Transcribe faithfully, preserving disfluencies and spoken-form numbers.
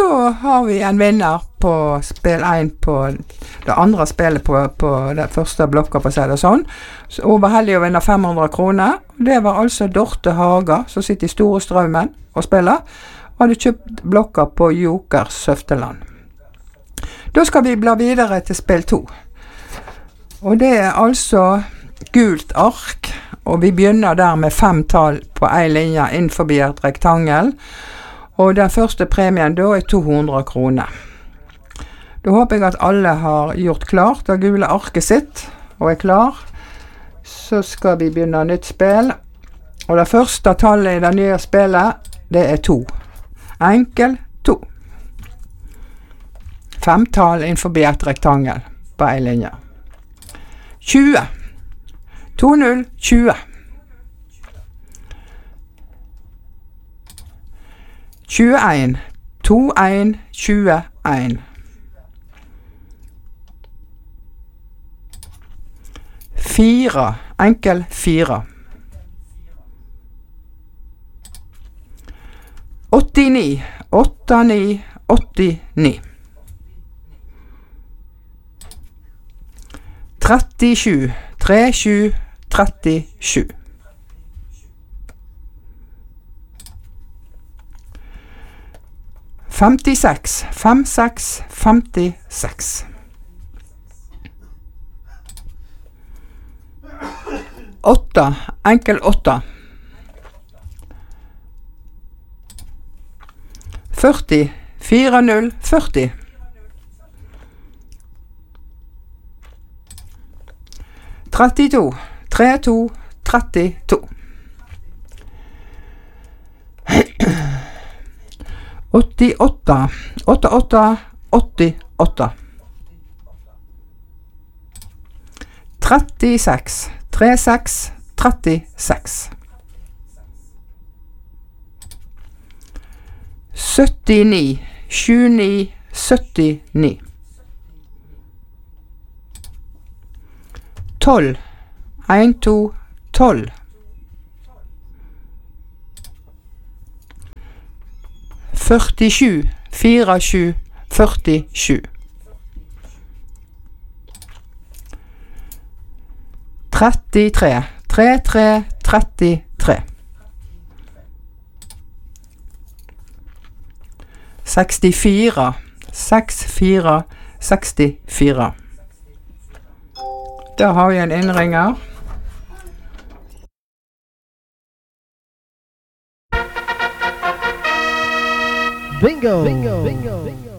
da har vi en vinner på spill en på det andre spillet på, på det første blokka, for å si det sånn. Så hun var heldig å vinne fem hundre kroner. Det var altså Dorte Haga, som sitter i Store Strømmen og spiller, og hadde kjøpt blokka på Joker Søfteland. Da skal vi bla videre til spill to. Og det er altså gult ark, og vi begynner der med fem tall på en linje innenfor et rektangel. Og den første premien da er to hundre kroner. Da håper jeg at alle har gjort klart det gule arket sitt, og er klar. Så skal vi begynne nytt spill. Og det første tallet i det nye spillet, det er to. Enkel to. Fem tall innenfor et rektangel på en linje. tjue. to null tjue. tjueen. to en tjueen. Fire. Enkel fire. åttini. åtte ni. åttini. trettisju. tre sju. trettisju. femtiseks. fem seks. femtiseks. åtte. Enkel åtte. førti. fire null. førti. trettito. tre to. trettito. åttiåtte. åttiåtte. åttiåtte. trettiseks. tre seks. trettiseks. syttini. sju ni. syttini. tolv. en to. tolv. førtisju. fire sju. førtisju. trettitre. tre tre. trettitre. sekstifire. seks fire. sekstifire. Da har vi en innringer. Bingo! Bingo! Bingo! Bingo!